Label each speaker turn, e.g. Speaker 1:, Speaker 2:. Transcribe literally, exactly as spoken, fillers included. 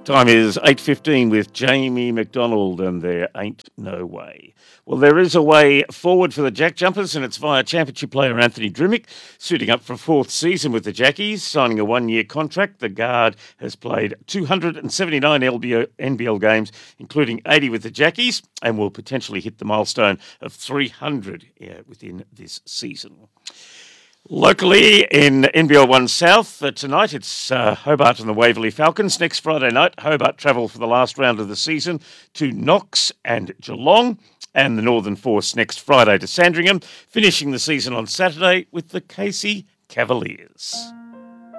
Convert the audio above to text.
Speaker 1: Time is eight fifteen with Jamie McDonald, and there ain't no way. Well, there is a way forward for the Jack Jumpers, and it's via Championship player Anthony Drimmick, suiting up for a fourth season with the Jackies, signing a one-year contract. The guard has played two hundred seventy-nine L B O, N B L games, including eighty with the Jackies, and will potentially hit the milestone of three hundred yeah, within this season. Locally in N B L one South, uh, tonight it's uh, Hobart and the Waverley Falcons. Next Friday night, Hobart travel for the last round of the season to Knox and Geelong, and the Northern Force next Friday to Sandringham, finishing the season on Saturday with the Casey Cavaliers.